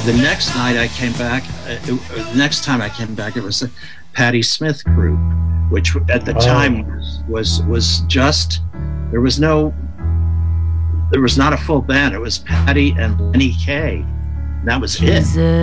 The next night I came back, the next time I came back, it was a Patti Smith group, which at the time was just, there was not a full band. It was Patti and Lenny Kaye. That was it.